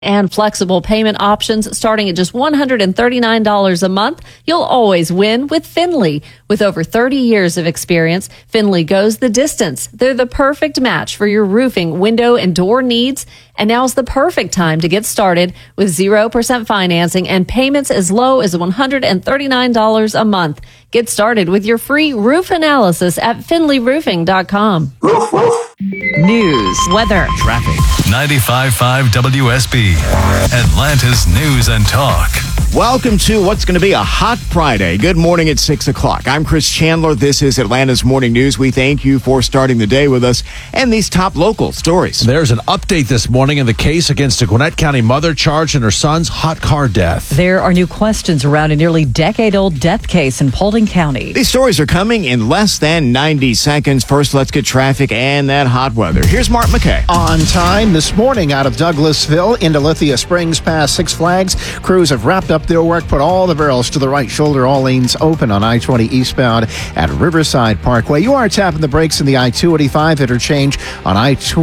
and flexible payment options starting at just $139 a month. You'll always win with Finley. With over 30 years of experience, Finley goes the distance. They're the perfect match for your roofing, window, and door needs. And now's the perfect time to get started with 0% financing and payments as low as $139 a month. Get started with your free roof analysis at finleyroofing.com. News, weather, traffic. 95.5 WSB, Atlanta's News and Talk. Welcome to what's going to be a hot Friday. Good morning at 6 o'clock. I'm Chris Chandler. This is Atlanta's Morning News. We thank you for starting the day with us and these top local stories. There's an update this morning in the case against a Gwinnett County mother charged in her son's hot car death. There are new questions around a nearly decade-old death case in Paulding County. These stories are coming in less than 90 seconds. First, let's get traffic and that hot weather. Here's Mark McKay. On time this morning out of Douglasville into Lithia Springs past Six Flags. Crews have wrapped up their work, put all the barrels to the right shoulder, all lanes open on I-20 eastbound at Riverside Parkway. You are tapping the brakes in the I-285 interchange on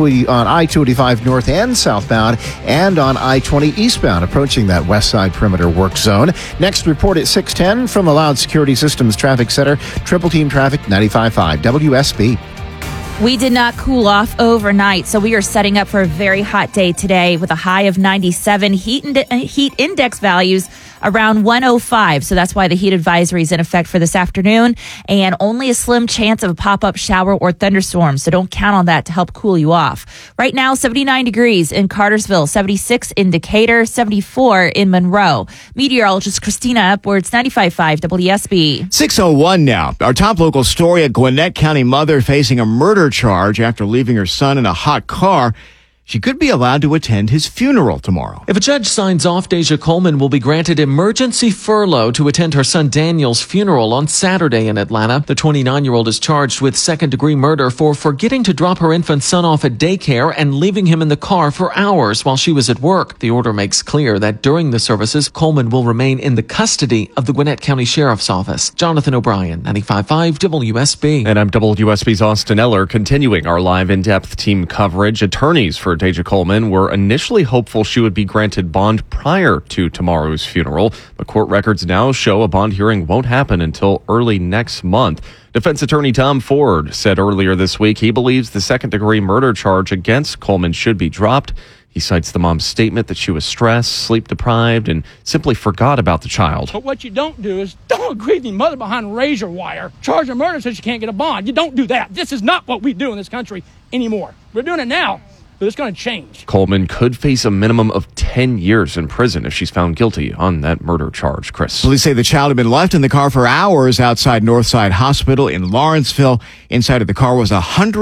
I-285 north and southbound, and on I-20 eastbound approaching that west side perimeter work zone. Next report at 6:10 from the Loud Security Systems Traffic Center. Triple Team Traffic 95.5 WSB. We did not cool off overnight, so we are setting up for a very hot day today with a high of 97, heat index values around 105. So that's why the heat advisory is in effect for this afternoon, and only a slim chance of a pop-up shower or thunderstorm. So don't count on that to help cool you off. Right now, 79 degrees in Cartersville, 76 in Decatur, 74 in Monroe. Meteorologist Christina Upwards, 95.5 WSB. 6:01 now. Our top local story: a Gwinnett County mother facing a murder charge after leaving her son in a hot car. She could be allowed to attend his funeral tomorrow. If a judge signs off, Deja Coleman will be granted emergency furlough to attend her son Daniel's funeral on Saturday in Atlanta. The 29-year-old is charged with second-degree murder for forgetting to drop her infant son off at daycare and leaving him in the car for hours while she was at work. The order makes clear that during the services, Coleman will remain in the custody of the Gwinnett County Sheriff's Office. Jonathan O'Brien, 95.5 WSB. And I'm WSB's Austin Eller, continuing our live in-depth team coverage. Attorneys for Deja Coleman were initially hopeful she would be granted bond prior to tomorrow's funeral, but court records now show a bond hearing won't happen until early next month. Defense attorney Tom Ford said earlier this week he believes the second-degree murder charge against Coleman should be dropped. He cites the mom's statement that she was stressed, sleep-deprived, and simply forgot about the child. But what you don't do is don't agree with your mother behind razor wire, charge her murder so she can't get a bond. You don't do that. This is not what we do in this country anymore. We're doing it now, but it's going to change. Coleman could face a minimum of 10 years in prison if she's found guilty on that murder charge, Chris. Police say the child had been left in the car for hours outside Northside Hospital in Lawrenceville. Inside of the car was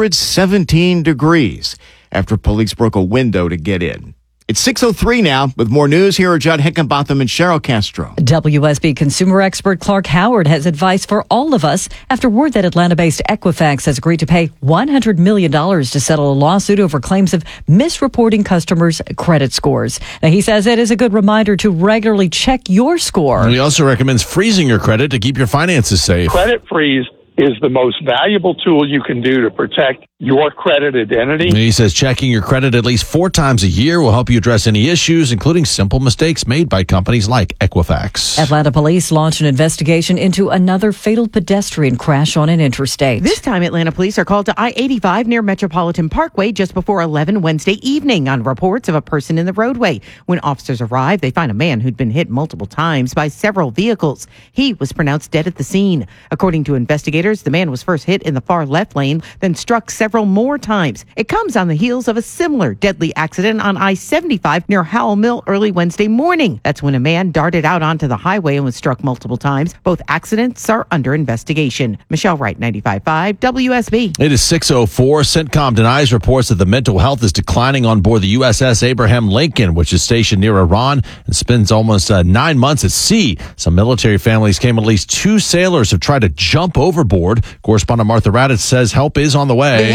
117 degrees after police broke a window to get in. It's 6:03 now. With more news, here are Judd Hickenbotham and Cheryl Castro. WSB consumer expert Clark Howard has advice for all of us after word that Atlanta-based Equifax has agreed to pay $100 million to settle a lawsuit over claims of misreporting customers' credit scores. Now, he says it is a good reminder to regularly check your score. And he also recommends freezing your credit to keep your finances safe. Credit freeze is the most valuable tool you can do to protect your credit identity. He says checking your credit at least 4 times a year will help you address any issues, including simple mistakes made by companies like Equifax. Atlanta police launched an investigation into another fatal pedestrian crash on an interstate. This time, Atlanta police are called to I-85 near Metropolitan Parkway just before 11 Wednesday evening on reports of a person in the roadway. When officers arrived, they find a man who'd been hit multiple times by several vehicles. He was pronounced dead at the scene. According to investigators, the man was first hit in the far left lane, then struck several more times. It comes on the heels of a similar deadly accident on I-75 near Howell Mill early Wednesday morning. That's when a man darted out onto the highway and was struck multiple times. Both accidents are under investigation. Michelle Wright, 95.5 WSB. It is 6:04. CENTCOM denies reports that the mental health is declining on board the USS Abraham Lincoln, which is stationed near Iran and spends almost 9 months at sea. Some military families claim at least 2 sailors have tried to jump overboard. Correspondent Martha Raddatz says help is on the way. The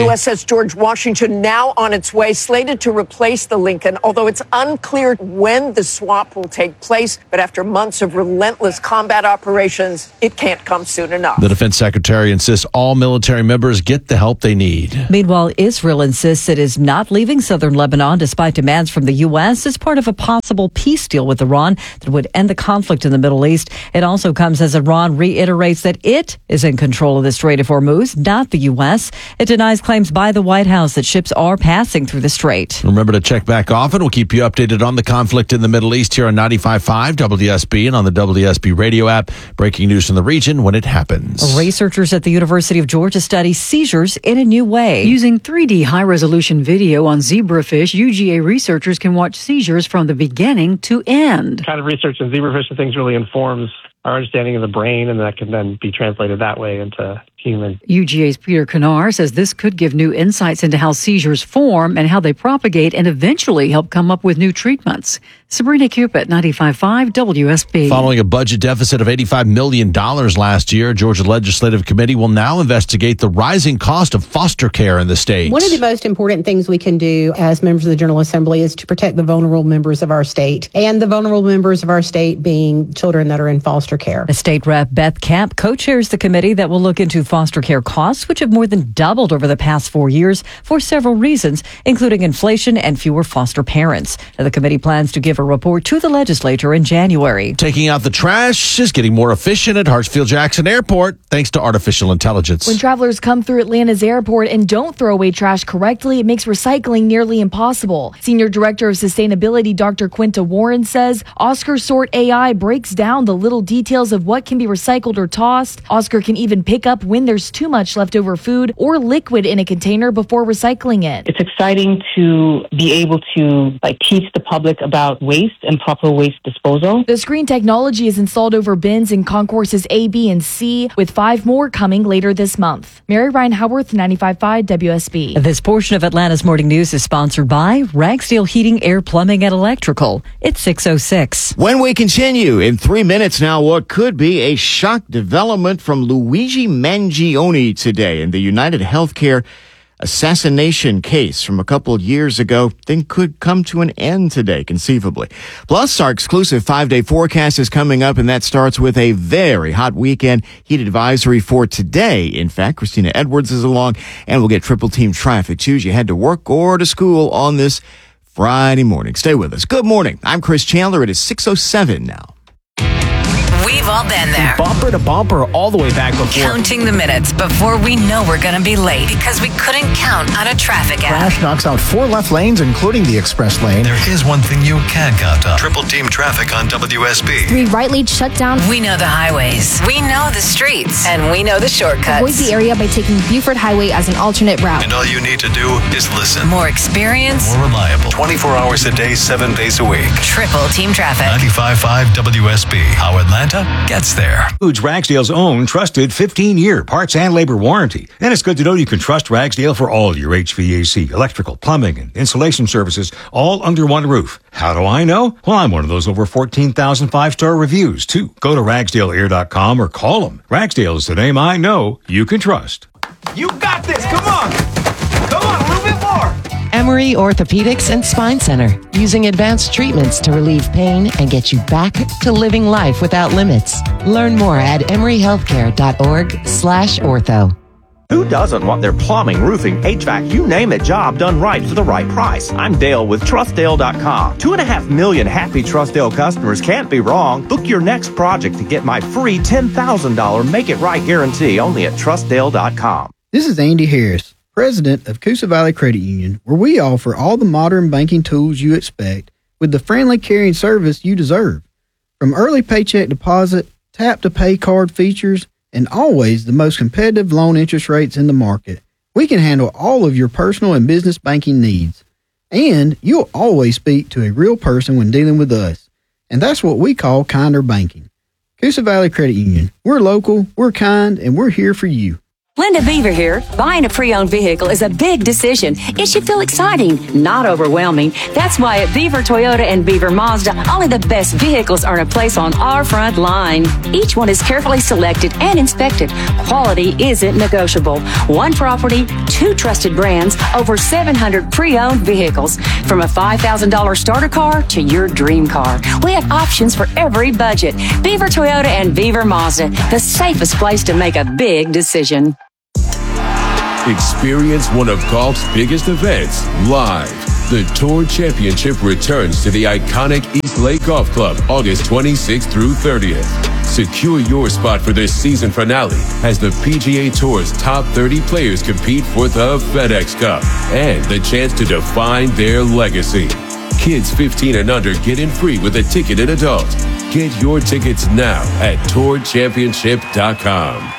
USS George Washington now on its way, slated to replace the Lincoln, although it's unclear when the swap will take place. But after months of relentless combat operations, it can't come soon enough. The defense secretary insists all military members get the help they need. Meanwhile, Israel insists it is not leaving southern Lebanon despite demands from the U.S. as part of a possible peace deal with Iran that would end the conflict in the Middle East. It also comes as Iran reiterates that it is in control of the Strait of Hormuz, not the U.S. It denies claims by the White House that ships are passing through the strait. Remember to check back often. We'll keep you updated on the conflict in the Middle East here on 95.5 WSB and on the WSB radio app. Breaking news from the region when it happens. Researchers at the University of Georgia study seizures in a new way. Using 3D high-resolution video on zebrafish, UGA researchers can watch seizures from the beginning to end. The kind of research in zebrafish and things really informs our understanding of the brain, and that can then be translated that way into human. UGA's Peter Kanar says this could give new insights into how seizures form and how they propagate and eventually help come up with new treatments. Sabrina Cupid, 95.5 WSB. Following a budget deficit of $85 million last year, Georgia Legislative Committee will now investigate the rising cost of foster care in the state. One of the most important things we can do as members of the General Assembly is to protect the vulnerable members of our state, and the vulnerable members of our state being children that are in foster care. The state rep Beth Camp co-chairs the committee that will look into foster care costs, which have more than doubled over the past 4 years for several reasons, including inflation and fewer foster parents. Now, the committee plans to give a report to the legislature in January. Taking out the trash is getting more efficient at Hartsfield-Jackson Airport thanks to artificial intelligence. When travelers come through Atlanta's airport and don't throw away trash correctly, it makes recycling nearly impossible. Senior Director of Sustainability Dr. Quinta Warren says Oscar Sort AI breaks down the little details of what can be recycled or tossed. Oscar can even pick up when there's too much leftover food or liquid in a container before recycling it. It's exciting to be able to teach the public about waste and proper waste disposal. The screen technology is installed over bins in concourses A, B, and C, with 5 more coming later this month. Mary Ryan Howarth, 95.5 WSB. This portion of Atlanta's Morning News is sponsored by Ragsdale Heating, Air, Plumbing, and Electrical. It's 6:06. When we continue in 3 minutes now, what could be a shock development from Luigi Mangione today in the United Healthcare assassination case from a couple of years ago, then could come to an end today, conceivably. Plus, our exclusive 5-day forecast is coming up, and that starts with a very hot weekend. Heat advisory for today. In fact, Christina Edwards is along, and we'll get triple team traffic too as you head to work or to school on this Friday morning. Stay with us. Good morning. I'm Chris Chandler. It is 6:07 now. We've all been there. Bumper to bumper all the way back before. Counting the minutes before we know we're going to be late because we couldn't count on a traffic app. Crash knocks out 4 left lanes, including the express lane. There is one thing you can count on. Triple team traffic on WSB. 3 right lanes shut down. We know the highways. We know the streets. And we know the shortcuts. Avoid the area by taking Buford Highway as an alternate route. And all you need to do is listen. More experience. More reliable. 24 hours a day, 7 days a week. Triple team traffic. 95.5 WSB. How Atlanta gets there. Includes Ragsdale's own trusted 15-year parts and labor warranty. And it's good to know you can trust Ragsdale for all your HVAC, electrical, plumbing, and insulation services all under one roof. How do I know? Well, I'm one of those over 14,000 5-star reviews, too. Go to RagsdaleAir.com or call them. Ragsdale is the name I know you can trust. You got this. Come on. Come on, a little bit more. Emory Orthopedics and Spine Center, using advanced treatments to relieve pain and get you back to living life without limits. Learn more at emoryhealthcare.org/ortho. Who doesn't want their plumbing, roofing, HVAC, you name it, job done right for the right price? I'm Dale with TrustDale.com. 2.5 million happy TrustDale customers can't be wrong. Book your next project to get my free $10,000 Make It Right guarantee only at TrustDale.com. This is Andy Harris, President of Coosa Valley Credit Union, where we offer all the modern banking tools you expect with the friendly, caring service you deserve. From early paycheck deposit, tap-to-pay card features, and always the most competitive loan interest rates in the market, we can handle all of your personal and business banking needs. And you'll always speak to a real person when dealing with us. And that's what we call kinder banking. Coosa Valley Credit Union. We're local, we're kind, and we're here for you. Linda Beaver here. Buying a pre-owned vehicle is a big decision. It should feel exciting, not overwhelming. That's why at Beaver Toyota and Beaver Mazda, only the best vehicles earn a place on our front line. Each one is carefully selected and inspected. Quality isn't negotiable. One property, two trusted brands, over 700 pre-owned vehicles. From a $5,000 starter car to your dream car. We have options for every budget. Beaver Toyota and Beaver Mazda, the safest place to make a big decision. Experience one of golf's biggest events live. The Tour Championship returns to the iconic East Lake Golf Club August 26th through 30th. Secure your spot for this season finale as the PGA Tour's top 30 players compete for the FedEx Cup and the chance to define their legacy. Kids 15 and under get in free with a ticketed adult. Get your tickets now at tourchampionship.com.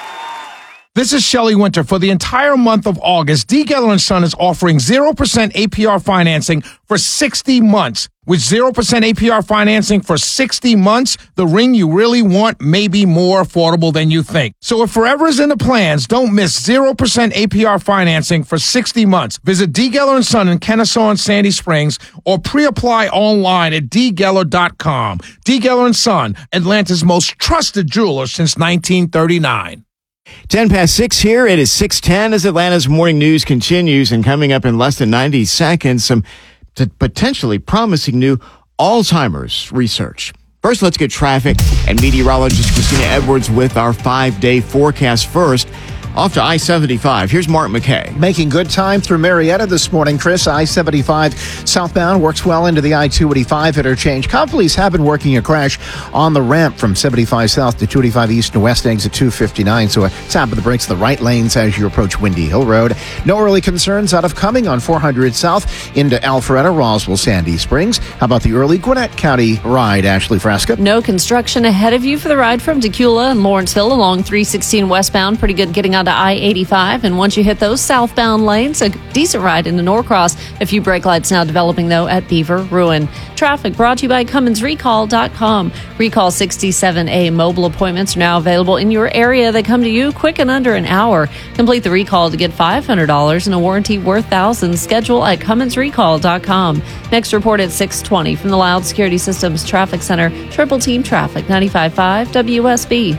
This is Shelley Winter. For the entire month of August, D. Geller & Son is offering 0% APR financing for 60 months. With 0% APR financing for 60 months, the ring you really want may be more affordable than you think. So if forever is in the plans, don't miss 0% APR financing for 60 months. Visit D. Geller & Son in Kennesaw and Sandy Springs or pre-apply online at dgeller.com. D. Geller & Son, Atlanta's most trusted jeweler since 1939. 10 past 6 here. It is 6:10 as Atlanta's morning news continues, and coming up in less than 90 seconds, some potentially promising new Alzheimer's research. First, let's get traffic and meteorologist Christina Edwards with our 5-day forecast first. Off to I-75. Here's Mark McKay. Making good time through Marietta this morning, Chris. I-75 southbound works well into the I-285 interchange. Cop police have been working a crash on the ramp from 75 south to 285 east and west exit 259. So a tap of the brakes the right lanes as you approach Windy Hill Road. No early concerns out of Cumming on 400 south into Alpharetta, Roswell, Sandy Springs. How about the early Gwinnett County ride, Ashley Fresca? No construction ahead of you for the ride from Decula and Lawrenceville along 316 westbound. Pretty good getting on to I-85, and once you hit those southbound lanes, a decent ride into Norcross. A few brake lights now developing, though, at Beaver Ruin. Traffic brought to you by CummonsRecall.com. Recall 67A mobile appointments are now available in your area. They come to you quick and under an hour. Complete the recall to get $500 and a warranty worth thousands. Schedule at CummonsRecall.com. Next report at 6:20 from the Loud Security Systems Traffic Center. Triple Team Traffic, 95.5 WSB.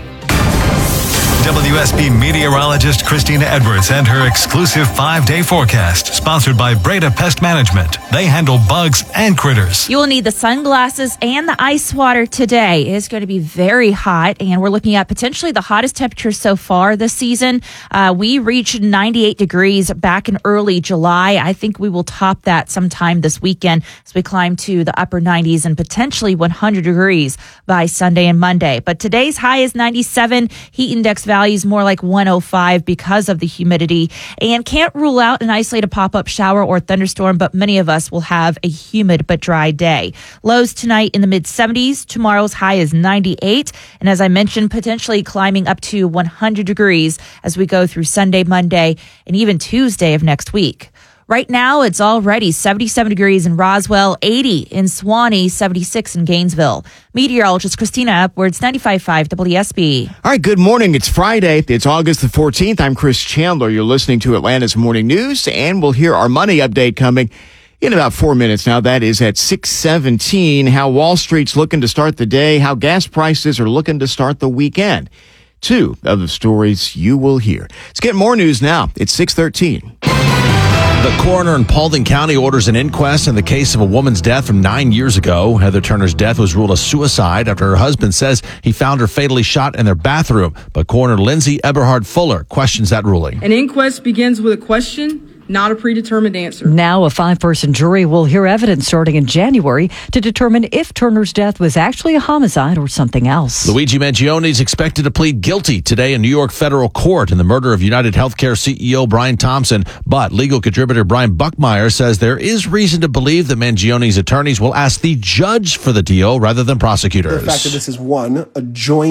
WSB meteorologist Christina Edwards and her exclusive 5-day forecast, sponsored by Breda Pest Management. They handle bugs and critters. You will need the sunglasses and the ice water today. It is going to be very hot, and we're looking at potentially the hottest temperature so far this season. We reached 98 degrees back in early July. I think we will top that sometime this weekend as we climb to the upper 90s and potentially 100 degrees by Sunday and Monday. But today's high is 97. Heat index values more like 105 because of the humidity, and can't rule out an isolated pop-up shower or thunderstorm, but many of us will have a humid but dry day. Lows tonight in the mid-70s. Tomorrow's high is 98, and as I mentioned, potentially climbing up to 100 degrees as we go through Sunday, Monday, and even Tuesday of next week. Right now, it's already 77 degrees in Roswell, 80 in Suwanee, 76 in Gainesville. Meteorologist Christina Edwards, 95.5 WSB. All right, good morning. It's Friday. It's August the 14th. I'm Chris Chandler. You're listening to Atlanta's Morning News, and we'll hear our money update coming in about 4 minutes now. That is at 6:17. How Wall Street's looking to start the day, how gas prices are looking to start the weekend. Two of the stories you will hear. Let's get more news now. It's 6:13. The coroner in Paulding County orders an inquest in the case of a woman's death from 9 years ago. Heather Turner's death was ruled a suicide after her husband says he found her fatally shot in their bathroom. But Coroner Lindsay Eberhard Fuller questions that ruling. An inquest begins with a question, not a predetermined answer. Now a 5-person jury will hear evidence starting in January to determine if Turner's death was actually a homicide or something else. Luigi Mangione is expected to plead guilty today in New York federal court in the murder of United Healthcare CEO Brian Thompson. But legal contributor Brian Buckmeyer says there is reason to believe that Mangione's attorneys will ask the judge for the deal rather than prosecutors. The fact that this is a joint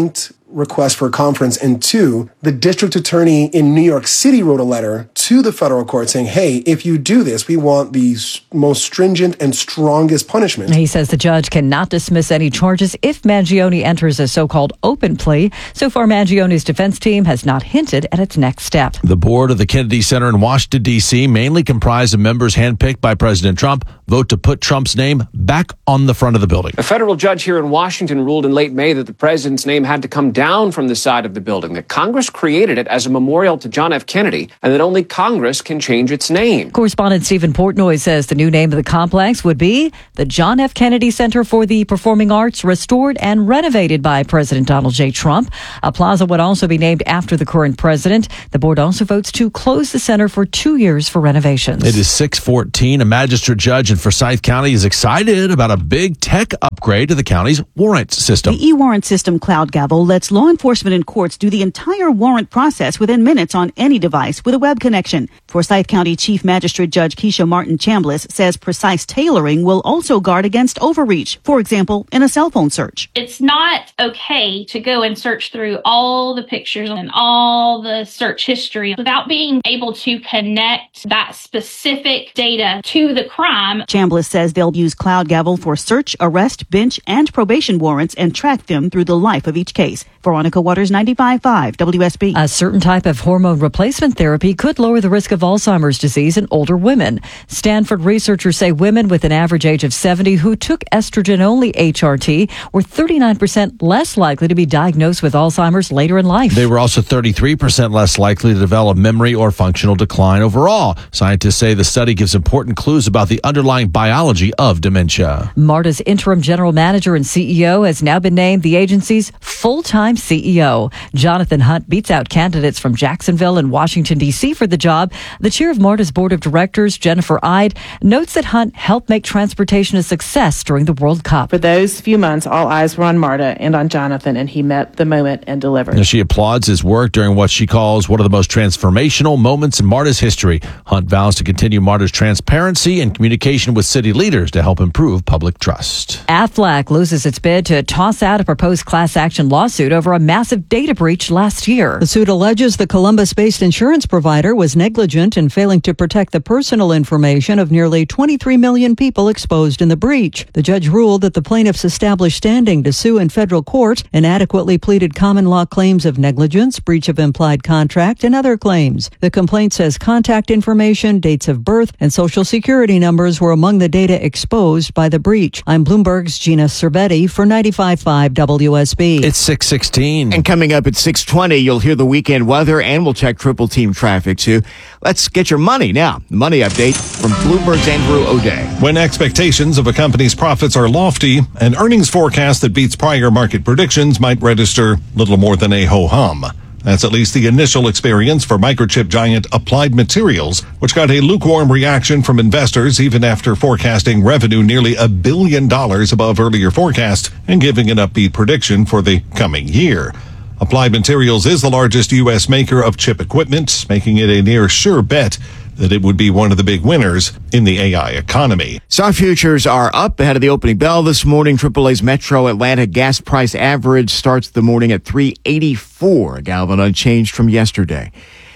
request for a conference, and two, the district attorney in New York City wrote a letter to the federal court saying, hey, if you do this, we want the most stringent and strongest punishment. He says the judge cannot dismiss any charges if Mangione enters a so-called open plea. So far, Mangione's defense team has not hinted at its next step. The board of the Kennedy Center in Washington, D.C., mainly comprised of members handpicked by President Trump, vote to put Trump's name back on the front of the building. A federal judge here in Washington ruled in late May that the president's name had to come down from the side of the building, that Congress created it as a memorial to John F. Kennedy, and that only Congress can change its name. Correspondent Stephen Portnoy says the new name of the complex would be the John F. Kennedy Center for the Performing Arts, restored and renovated by President Donald J. Trump. A plaza would also be named after the current president. The board also votes to close the center for 2 years for renovations. It is 6:14. A magistrate judge in Forsyth County is excited about a big tech upgrade to the county's warrant system. The e-warrant system, Cloud Gavel, lets law enforcement and courts do the entire warrant process within minutes on any device with a web connection. Forsyth County Chief Magistrate Judge Keisha Martin Chambliss says precise tailoring will also guard against overreach, for example, in a cell phone search. It's not okay to go and search through all the pictures and all the search history without being able to connect that specific data to the crime. Chambliss says they'll use Cloud Gavel for search, arrest, bench, and probation warrants and track them through the life of each case. Veronica Waters, 95.5 WSB. A certain type of hormone replacement therapy could lower the risk of Alzheimer's disease in older women. Stanford researchers say women with an average age of 70 who took estrogen-only HRT were 39% less likely to be diagnosed with Alzheimer's later in life. They were also 33% less likely to develop memory or functional decline overall. Scientists say the study gives important clues about the underlying biology of dementia. MARTA's interim general manager and CEO has now been named the agency's full-time CEO. Jonathan Hunt beats out candidates from Jacksonville and Washington, D.C. for the job. The chair of MARTA's board of directors, Jennifer Ide, notes that Hunt helped make transportation a success during the World Cup. For those few months, all eyes were on MARTA and on Jonathan, and he met the moment and delivered. Now, she applauds his work during what she calls one of the most transformational moments in MARTA's history. Hunt vows to continue MARTA's transparency and communication with city leaders to help improve public trust. Aflac loses its bid to toss out a proposed class action lawsuit over a massive data breach last year. The suit alleges the Columbus-based insurance provider was negligent in failing to protect the personal information of nearly 23 million people exposed in the breach. The judge ruled that the plaintiffs established standing to sue in federal court and adequately pleaded common law claims of negligence, breach of implied contract, and other claims. The complaint says contact information, dates of birth, and social security numbers were among the data exposed by the breach. I'm Bloomberg's Gina Cervetti for 95.5 WSB. It's 6:16. And coming up at 6:20, you'll hear the weekend weather, and we'll check triple team traffic too. Let's get your money now. The money update from Bloomberg's Andrew O'Day. When expectations of a company's profits are lofty, an earnings forecast that beats prior market predictions might register little more than a ho-hum. That's at least the initial experience for microchip giant Applied Materials, which got a lukewarm reaction from investors even after forecasting revenue nearly $1 billion above earlier forecast and giving an upbeat prediction for the coming year. Applied Materials is the largest U.S. maker of chip equipment, making it a near sure bet that it would be one of the big winners in the AI economy. Stock futures are up ahead of the opening bell this morning. AAA's Metro Atlanta gas price average starts the morning at $3.84, a gallon unchanged from yesterday.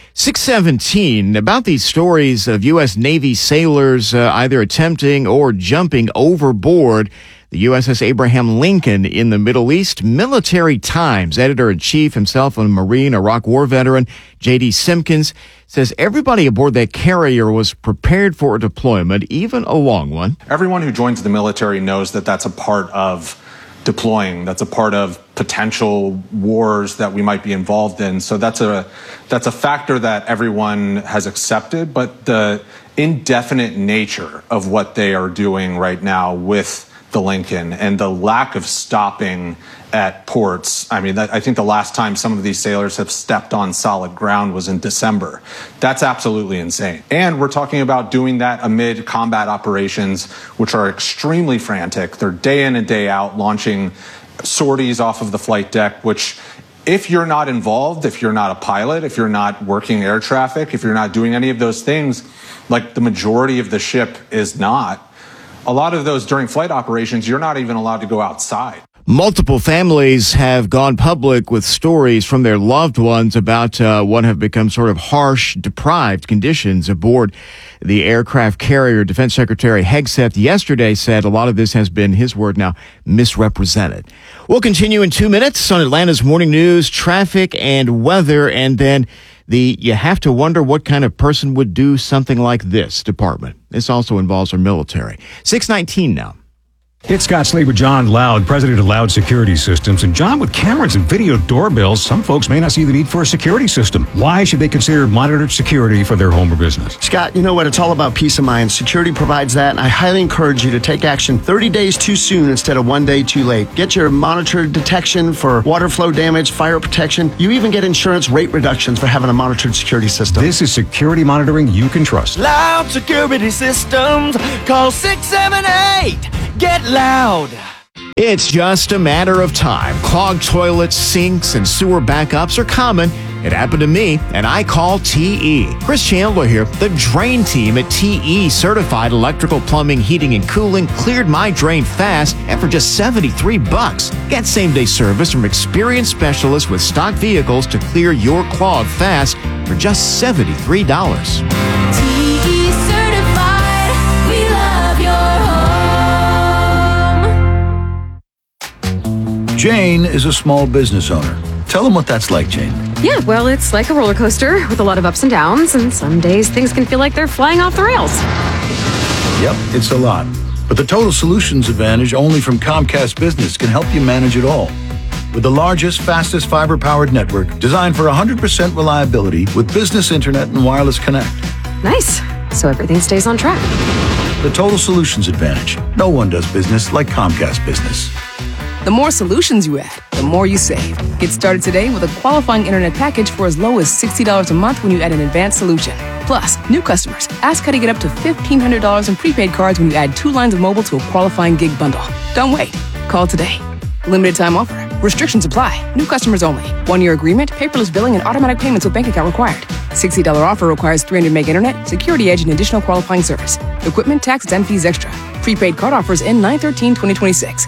6:17, about these stories of U.S. Navy sailors either attempting or jumping overboard the USS Abraham Lincoln in the Middle East. Military Times editor-in-chief, himself a Marine, Iraq War veteran, J.D. Simpkins, says everybody aboard that carrier was prepared for a deployment, even a long one. Everyone who joins the military knows that that's a part of deploying. That's a part of potential wars that we might be involved in. So that's a factor that everyone has accepted, but the indefinite nature of what they are doing right now with the Lincoln and the lack of stopping at ports. I mean, I think the last time some of these sailors have stepped on solid ground was in December. That's absolutely insane. And we're talking about doing that amid combat operations, which are extremely frantic. They're day in and day out launching sorties off of the flight deck, which if you're not involved, if you're not a pilot, if you're not working air traffic, if you're not doing any of those things, like the majority of the ship is not, a lot of those during flight operations, you're not even allowed to go outside. Multiple families have gone public with stories from their loved ones about what have become sort of harsh, deprived conditions aboard the aircraft carrier. Defense Secretary Hegseth yesterday said a lot of this has been, his word now, misrepresented. We'll continue in 2 minutes on Atlanta's Morning News, traffic and weather, and then you have to wonder what kind of person would do something like this department. This also involves our military. 6:19 now. It's Scott Slaber, John Loud, president of Loud Security Systems. And John, with cameras and video doorbells, some folks may not see the need for a security system. Why should they consider monitored security for their home or business? Scott, you know what? It's all about peace of mind. Security provides that, and I highly encourage you to take action 30 days too soon instead of 1 day too late. Get your monitored detection for water flow damage, fire protection. You even get insurance rate reductions for having a monitored security system. This is security monitoring you can trust. Loud Security Systems. Call 678. Get loud. It's just a matter of time. Clogged toilets, sinks, and sewer backups are common. It happened to me, and I call TE. Chris Chandler here. The drain team at TE Certified Electrical Plumbing, Heating, and Cooling cleared my drain fast and for just $73. Get same-day service from experienced specialists with stock vehicles to clear your clog fast for just $73. TE Certified. We love your home. Jane is a small business owner. Tell them what that's like, Jane. Yeah, well, it's like a roller coaster with a lot of ups and downs, and some days things can feel like they're flying off the rails. Yep, it's a lot. But the Total Solutions Advantage only from Comcast Business can help you manage it all. With the largest, fastest fiber-powered network designed for 100% reliability with business internet and wireless connect. Nice. So everything stays on track. The Total Solutions Advantage. No one does business like Comcast Business. The more solutions you add, the more you save. Get started today with a qualifying internet package for as low as $60 a month when you add an advanced solution. Plus, new customers, ask how to get up to $1,500 in prepaid cards when you add 2 lines of mobile to a qualifying gig bundle. Don't wait. Call today. Limited time offer. Restrictions apply. New customers only. 1-year agreement, paperless billing, and automatic payments with bank account required. $60 offer requires 300 meg internet, security edge, and additional qualifying service. Equipment, taxes, and fees extra. Prepaid card offers end 9/13/2026.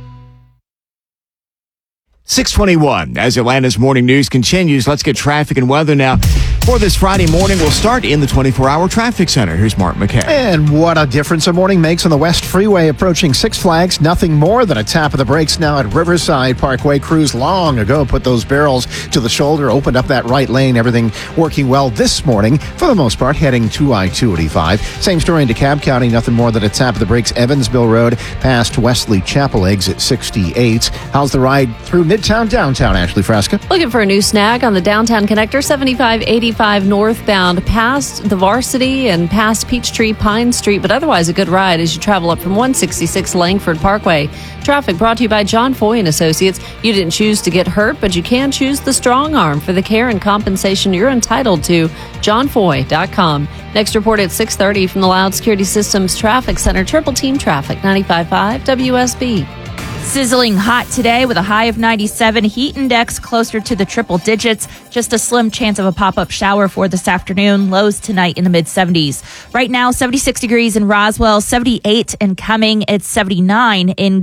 6:21. As Atlanta's Morning News continues, let's get traffic and weather now. For this Friday morning, we'll start in the 24-hour traffic center. Here's Mark McKay. And what a difference a morning makes on the West Freeway approaching Six Flags. Nothing more than a tap of the brakes now at Riverside Parkway. Crews long ago put those barrels to the shoulder, opened up that right lane. Everything working well this morning, for the most part, heading to I-285. Same story in DeKalb County. Nothing more than a tap of the brakes. Evansville Road past Wesley Chapel, exit 68. How's the ride through Midtown, downtown, Ashley Frasca? Looking for a new snag on the downtown connector, 7585 northbound past the Varsity and past Peachtree Pine Street, but otherwise a good ride as you travel up from 166 Langford Parkway. Traffic brought to you by John Foy and Associates. You didn't choose to get hurt, but you can choose the strong arm for the care and compensation you're entitled to. JohnFoy.com. Next report at 6:30 from the Loud Security Systems Traffic Center. Triple Team Traffic, 95.5 WSB. Sizzling hot today with a high of 97. Heat index closer to the triple digits. Just a slim chance of a pop-up shower for this afternoon. Lows tonight in the mid-70s. Right now, 76 degrees in Roswell, 78 in Cumming. It's 79 in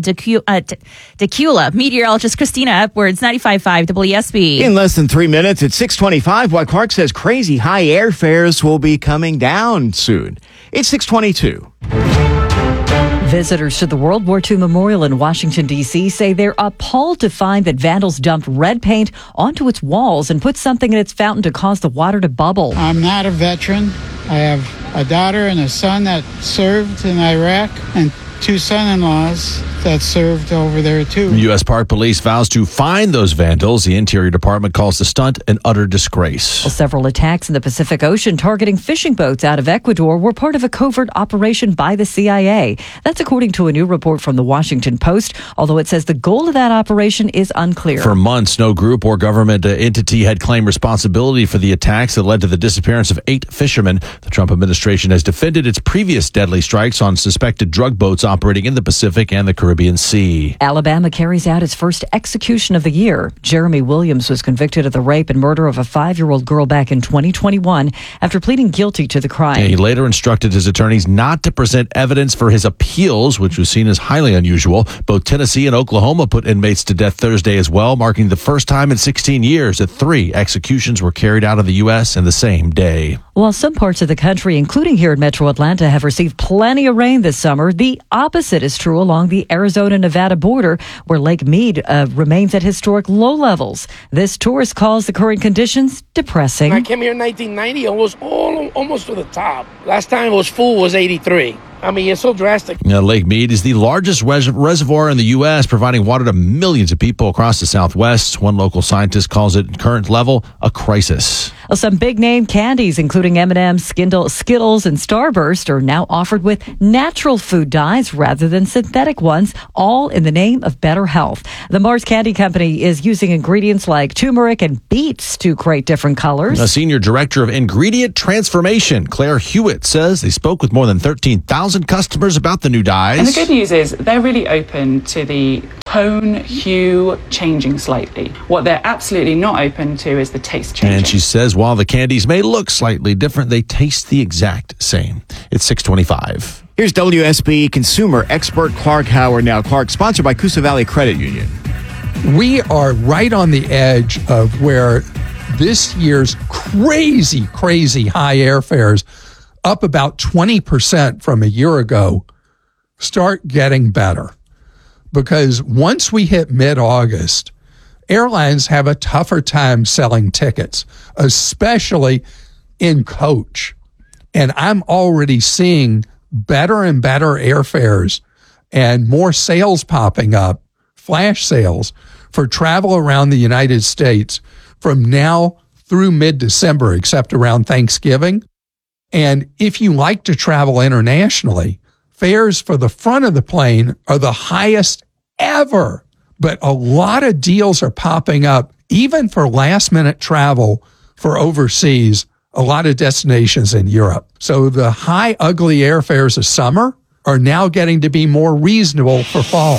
Decula. Meteorologist Christina Edwards, 95.5 WSB. In less than 3 minutes at 6:25, while Clark says crazy high airfares will be coming down soon. It's 6:22. Visitors to the World War II Memorial in Washington, D.C. say they're appalled to find that vandals dumped red paint onto its walls and put something in its fountain to cause the water to bubble. I'm not a veteran. I have a daughter and a son that served in Iraq and 2 son-in-laws that served over there too. U.S. Park Police vows to find those vandals. The Interior Department calls the stunt an utter disgrace. Well, several attacks in the Pacific Ocean targeting fishing boats out of Ecuador were part of a covert operation by the CIA. That's according to a new report from the Washington Post, although it says the goal of that operation is unclear. For months, no group or government entity had claimed responsibility for the attacks that led to the disappearance of 8 fishermen. The Trump administration has defended its previous deadly strikes on suspected drug boats operating in the Pacific and the Caribbean Sea. Alabama carries out its first execution of the year. Jeremy Williams was convicted of the rape and murder of a 5-year-old girl back in 2021 after pleading guilty to the crime. He later instructed his attorneys not to present evidence for his appeals, which was seen as highly unusual. Both Tennessee and Oklahoma put inmates to death Thursday as well, marking the first time in 16 years that 3 executions were carried out of the U.S. in the same day. While some parts of the country, including here in Metro Atlanta, have received plenty of rain this summer, the opposite is true along the Arizona-Nevada border, where Lake Mead remains at historic low levels. This tourist calls the current conditions depressing. I came here in 1990, almost to the top. Last time it was full was 83. I mean, it's so drastic. Lake Mead is the largest reservoir in the U.S., providing water to millions of people across the Southwest. One local scientist calls it, current level, a crisis. Some big-name candies, including M&M's, Skittles, and Starburst, are now offered with natural food dyes rather than synthetic ones, all in the name of better health. The Mars Candy Company is using ingredients like turmeric and beets to create different colors. A senior director of ingredient transformation, Claire Hewitt, says they spoke with more than 13,000 customers about the new dyes. And the good news is they're really open to the tone, hue changing slightly. What they're absolutely not open to is the taste changing. And she says while the candies may look slightly different, they taste the exact same. It's 6:25. Here's WSB consumer expert Clark Howard. Now, Clark, sponsored by Coosa Valley Credit Union. We are right on the edge of where this year's crazy high airfares, up about 20% from a year ago, start getting better. Because once we hit mid-August, airlines have a tougher time selling tickets, especially in coach. And I'm already seeing better and better airfares and more sales popping up, flash sales, for travel around the United States from now through mid-December, except around Thanksgiving. And if you like to travel internationally, fares for the front of the plane are the highest ever. But a lot of deals are popping up, even for last-minute travel for overseas, a lot of destinations in Europe. So the high, ugly airfares of summer are now getting to be more reasonable for fall.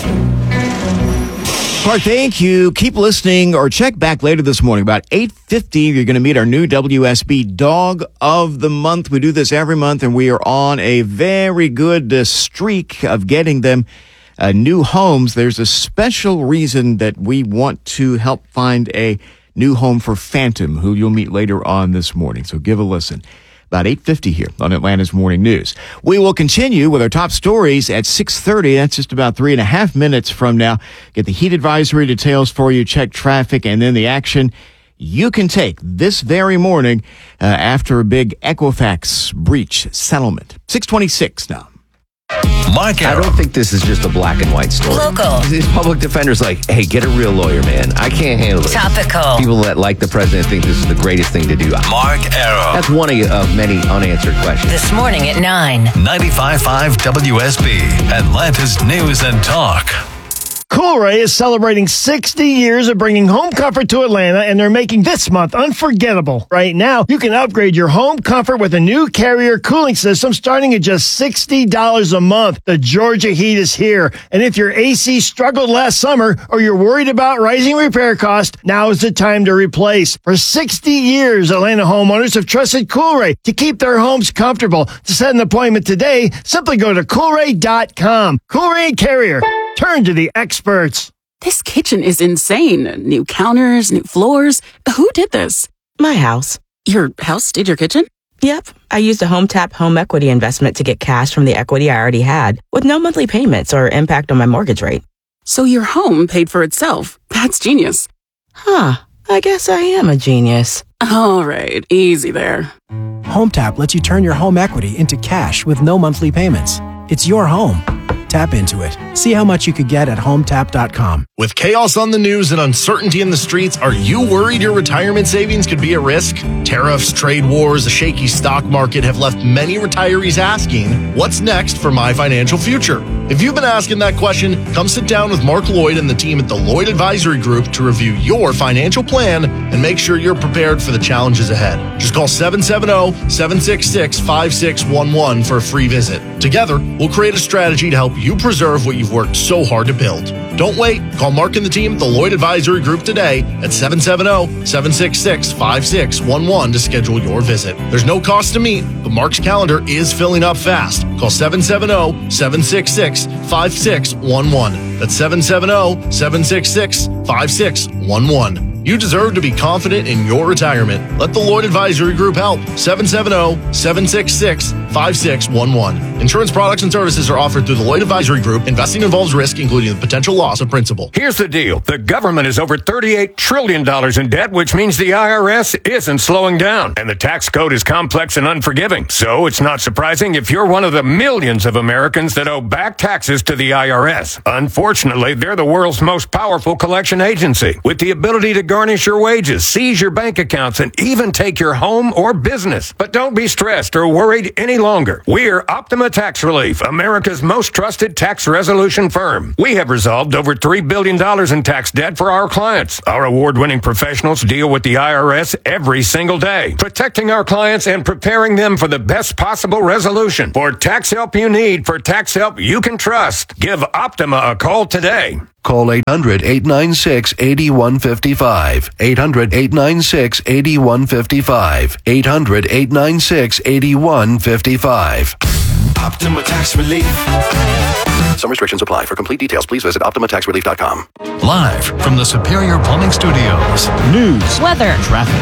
Clark, thank you. Keep listening or check back later this morning. About 8:50, you're going to meet our new WSB Dog of the Month. We do this every month, and we are on a very good streak of getting them new homes. There's a special reason that we want to help find a new home for Phantom, who you'll meet later on this morning. So give a listen. About 8:50 here on Atlanta's Morning News. We will continue with our top stories at 6:30. That's just about 3.5 minutes from now. Get the heat advisory details for you, check traffic, and then the action you can take this very morning after a big Equifax breach settlement. 6:26 now. I don't think this is just a black and white story. Local. These public defenders like, hey, get a real lawyer, man. I can't handle it. Topical. People that like the president think this is the greatest thing to do. Mark Arrow. That's one of many unanswered questions. This morning at 9. 95.5 WSB, Atlanta's News and Talk. Coolray is celebrating 60 years of bringing home comfort to Atlanta, and they're making this month unforgettable. Right now, you can upgrade your home comfort with a new Carrier cooling system starting at just $60 a month. The Georgia heat is here, and if your AC struggled last summer or you're worried about rising repair costs, now is the time to replace. For 60 years, Atlanta homeowners have trusted Coolray to keep their homes comfortable. To set an appointment today, simply go to Coolray.com. Coolray and Carrier. Turn to the experts. This kitchen is insane. New counters, new floors. Who did this? My house. Your house did your kitchen? Yep. I used a HomeTap home equity investment to get cash from the equity I already had, with no monthly payments or impact on my mortgage rate. So your home paid for itself. That's genius. Huh. I guess I am a genius. All right. Easy there. HomeTap lets you turn your home equity into cash with no monthly payments. It's your home. Tap into it. See how much you could get at HomeTap.com. With chaos on the news and uncertainty in the streets, are you worried your retirement savings could be at risk? Tariffs, trade wars, a shaky stock market have left many retirees asking, what's next for my financial future? If you've been asking that question, come sit down with Mark Lloyd and the team at the Lloyd Advisory Group to review your financial plan and make sure you're prepared for the challenges ahead. Just call 770-766-5611 for a free visit. Together, we'll create a strategy to help you preserve what you've worked so hard to build. Don't wait. Call Mark and the team at the Lloyd Advisory Group today at 770-766-5611 to schedule your visit. There's no cost to meet, but Mark's calendar is filling up fast. Call 770-766-5611. That's 770-766-5611. You deserve to be confident in your retirement. Let the Lloyd Advisory Group help. 770-766-5611. Insurance products and services are offered through the Lloyd Advisory Group. Investing involves risk, including the potential loss of principal. Here's the deal. The government is over $38 trillion in debt, which means the IRS isn't slowing down. And the tax code is complex and unforgiving. So it's not surprising if you're one of the millions of Americans that owe back taxes to the IRS. Unfortunately, they're the world's most powerful collection agency, with the ability to garnish your wages, seize your bank accounts, and even take your home or business. But don't be stressed or worried any longer. We're Optima Tax Relief, America's most trusted tax resolution firm. We have resolved over $3 billion in tax debt for our clients. Our award-winning professionals deal with the IRS every single day, protecting our clients and preparing them for the best possible resolution. For tax help you need, for tax help you can trust, give Optima a call today. Call 800-896-8155. 800-896-8155. 800-896-8155. Optima Tax Relief. Some restrictions apply. For complete details, please visit OptimaTaxRelief.com. Live from the Superior Plumbing Studios. News, weather, traffic.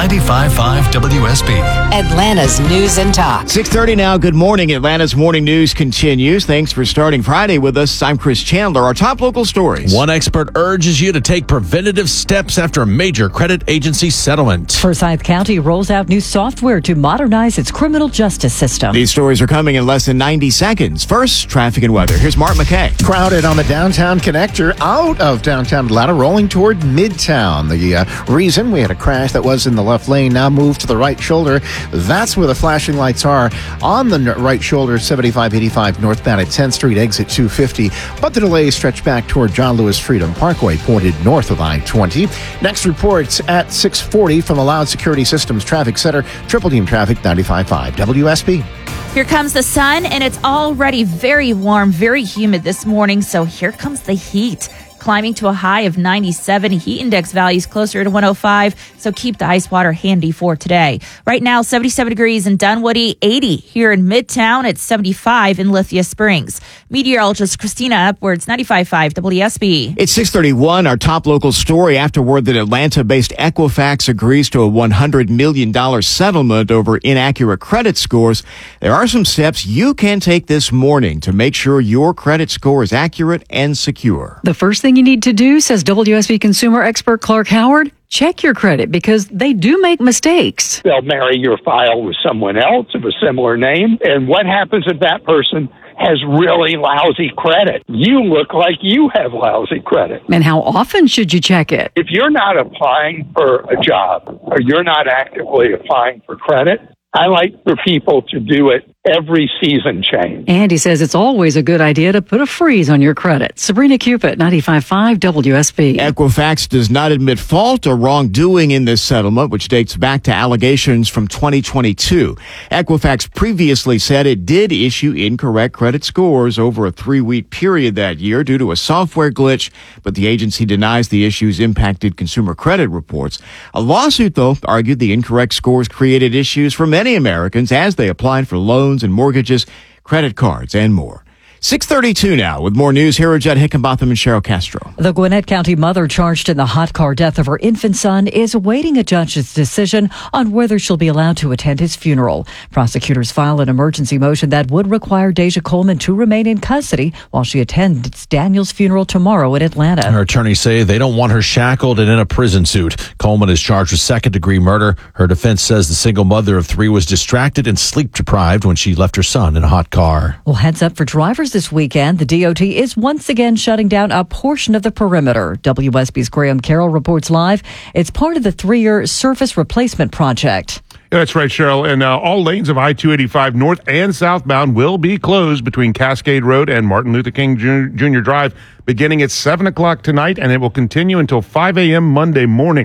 95.5 WSB. Atlanta's News and Talk. 6:30 now. Good morning. Atlanta's morning news continues. Thanks for starting Friday with us. I'm Chris Chandler. Our top local stories. One expert urges you to take preventative steps after a major credit agency settlement. Forsyth County rolls out new software to modernize its criminal justice system. These stories are coming in less than 90 seconds. First, traffic and weather. Here's Mark McKay. Crowded on the downtown connector out of downtown Atlanta, rolling toward Midtown. The reason we had a crash that was in the left lane, now moved to the right shoulder. That's where the flashing lights are on the right shoulder, 7585 northbound at 10th Street, exit 250. But the delays stretch back toward John Lewis Freedom Parkway, pointed north of I-20. Next reports at 6:40 from the Loud Security Systems Traffic Center. Triple Team Traffic, 95.5 WSB. Here comes the sun, and it's already very warm, very humid this morning, so here comes the heat. Climbing to a high of 97. Heat index values closer to 105, so keep the ice water handy for today. Right now, 77 degrees in Dunwoody, 80 here in Midtown, it's 75 in Lithia Springs. Meteorologist Christina Upwards, 95.5 WSB. It's 6:31. Our top local story after word that Atlanta-based Equifax agrees to a $100 million settlement over inaccurate credit scores. There are some steps you can take this morning to make sure your credit score is accurate and secure. The first thing you need to do, says WSB consumer expert Clark Howard, check your credit because they do make mistakes. They'll marry your file with someone else of a similar name. And what happens if that person has really lousy credit? You look like you have lousy credit. And how often should you check it? If you're not applying for a job or you're not actively applying for credit, I like for people to do it every season change. Andy says it's always a good idea to put a freeze on your credit. Sabrina Cupid, 95.5 WSB. Equifax does not admit fault or wrongdoing in this settlement, which dates back to allegations from 2022. Equifax previously said it did issue incorrect credit scores over a 3-week period that year due to a software glitch, but the agency denies the issues impacted consumer credit reports. A lawsuit, though, argued the incorrect scores created issues for many Americans as they applied for loans and mortgages, credit cards, and more. 6:32 now with more news. Here are Judd Hickenbotham and Cheryl Castro. The Gwinnett County mother charged in the hot car death of her infant son is awaiting a judge's decision on whether she'll be allowed to attend his funeral. Prosecutors filed an emergency motion that would require Deja Coleman to remain in custody while she attends Daniel's funeral tomorrow in Atlanta. Her attorneys say they don't want her shackled and in a prison suit. Coleman is charged with second-degree murder. Her defense says the single mother of 3 was distracted and sleep-deprived when she left her son in a hot car. Well, heads up for drivers this weekend. The DOT is once again shutting down a portion of the perimeter. WSB's Graham Carroll reports live. It's part of the 3-year surface replacement project. Yeah, that's right, Cheryl. And all lanes of I-285 north and southbound will be closed between Cascade Road and Martin Luther King Jr. Drive beginning at 7 o'clock tonight, and it will continue until 5 a.m. Monday morning.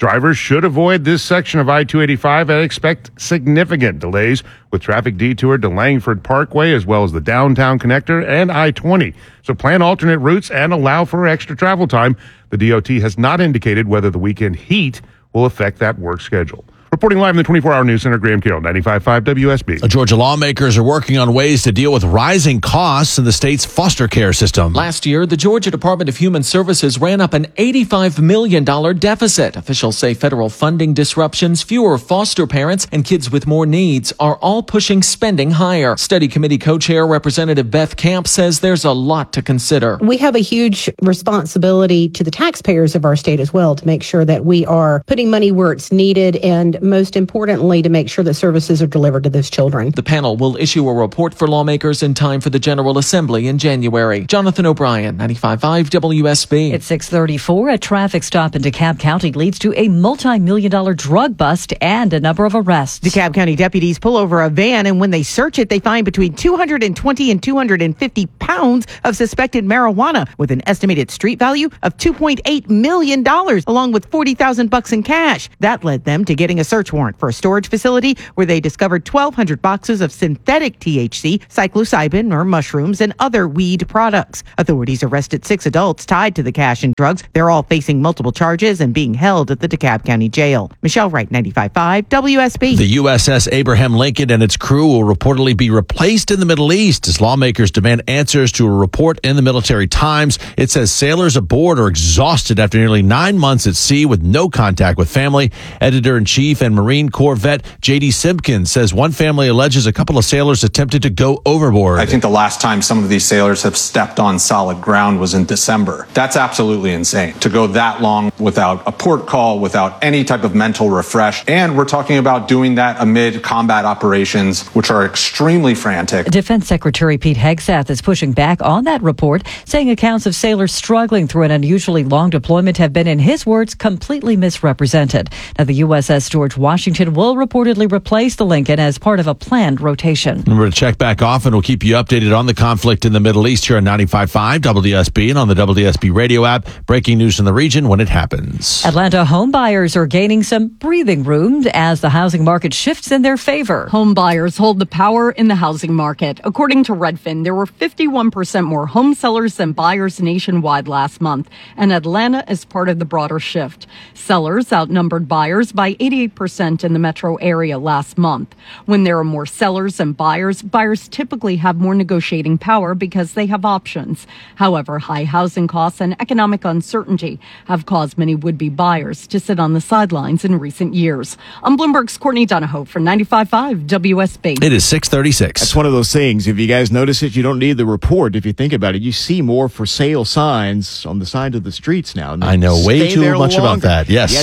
Drivers should avoid this section of I-285 and expect significant delays with traffic detoured to Langford Parkway as well as the downtown connector and I-20. So plan alternate routes and allow for extra travel time. The DOT has not indicated whether the weekend heat will affect that work schedule. Reporting live in the 24-hour news center, Graham Carroll, 95.5 WSB. Georgia lawmakers are working on ways to deal with rising costs in the state's foster care system. Last year, the Georgia Department of Human Services ran up an $85 million deficit. Officials say federal funding disruptions, fewer foster parents, and kids with more needs are all pushing spending higher. Study committee co-chair Representative Beth Camp says there's a lot to consider. We have a huge responsibility to the taxpayers of our state as well to make sure that we are putting money where it's needed and most importantly, to make sure that services are delivered to those children. The panel will issue a report for lawmakers in time for the General Assembly in January. Jonathan O'Brien, 95.5 WSB. At 6:34, a traffic stop in DeKalb County leads to a multi-million-dollar drug bust and a number of arrests. DeKalb County deputies pull over a van, and when they search it, they find between 220 and 250 pounds of suspected marijuana with an estimated street value of $2.8 million, along with $40,000 in cash. That led them to getting a search warrant for a storage facility where they discovered 1,200 boxes of synthetic THC, psilocybin or mushrooms, and other weed products. Authorities arrested 6 adults tied to the cash and drugs. They're all facing multiple charges and being held at the DeKalb County Jail. Michelle Wright, 95.5 WSB. The USS Abraham Lincoln and its crew will reportedly be replaced in the Middle East as lawmakers demand answers to a report in the Military Times. It says sailors aboard are exhausted after nearly 9 months at sea with no contact with family. Editor-in-Chief and Marine Corps vet J.D. Simpkins says one family alleges a couple of sailors attempted to go overboard. I think the last time some of these sailors have stepped on solid ground was in December. That's absolutely insane. To go that long without a port call, without any type of mental refresh. And we're talking about doing that amid combat operations, which are extremely frantic. Defense Secretary Pete Hegseth is pushing back on that report, saying accounts of sailors struggling through an unusually long deployment have been, in his words, completely misrepresented. Now, the USS George Washington will reportedly replace the Lincoln as part of a planned rotation. Remember to check back often. We'll keep you updated on the conflict in the Middle East here on 95.5 WSB and on the WSB radio app. Breaking news in the region when it happens. Atlanta home buyers are gaining some breathing room as the housing market shifts in their favor. Home buyers hold the power in the housing market. According to Redfin, there were 51% more home sellers than buyers nationwide last month, and Atlanta is part of the broader shift. Sellers outnumbered buyers by 88% in the metro area last month. When there are more sellers than buyers, buyers typically have more negotiating power because they have options. However, high housing costs and economic uncertainty have caused many would-be buyers to sit on the sidelines in recent years. I'm Bloomberg's Courtney Donahoe for 95.5 WSB. It is 6:36. That's one of those things. If you guys notice it, you don't need the report. If you think about it, you see more for sale signs on the side of the streets now. I know way too much about that. Yes.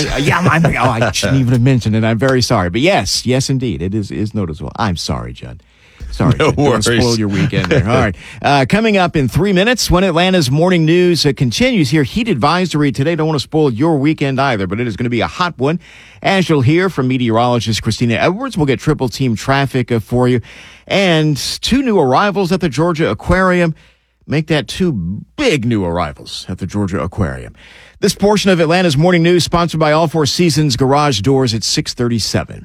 I shouldn't even have mentioned it. I'm very sorry. But yes, indeed. It is noticeable. I'm sorry, Judd. Sorry, no worries. Don't spoil your weekend there. All right. Coming up in 3 minutes, when Atlanta's morning news continues here, heat advisory today. Don't want to spoil your weekend either, but it is going to be a hot one. As you'll hear from meteorologist Christina Edwards, we'll get triple team traffic for you. And 2 new arrivals at the Georgia Aquarium. Make that 2 big new arrivals at the Georgia Aquarium. This portion of Atlanta's morning news sponsored by All Four Seasons Garage Doors at 6:37.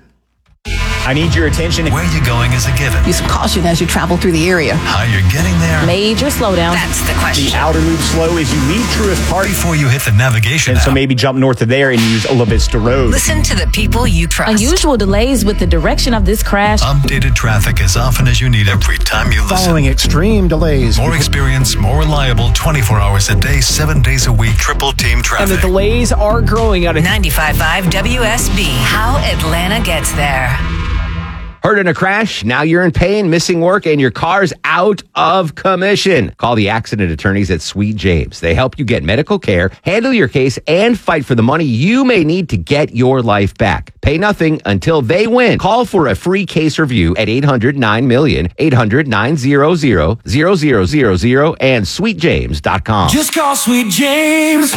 I need your attention. Where you're going is a given. Use caution as you travel through the area. How you're getting there. Major slowdown. That's the question. The outer loop slow as you leave Truist Park. Before you hit the navigation And app. so maybe jump north of there and use La Vista Road. Listen to the people you trust. Unusual delays with the direction of this crash. Updated traffic as often as you need every time you listen. Following extreme delays. More experience, more reliable, 24 hours a day, 7 days a week, triple team traffic. And the delays are growing out of 95.5 WSB. How Atlanta gets there. Hurt in a crash? Now you're in pain, missing work, and your car's out of commission. Call the accident attorneys at Sweet James. They help you get medical care, handle your case, and fight for the money you may need to get your life back. Pay nothing until they win. Call for a free case review at 800-9-MILLION, 800-900-0000, and sweetjames.com. Just call Sweet James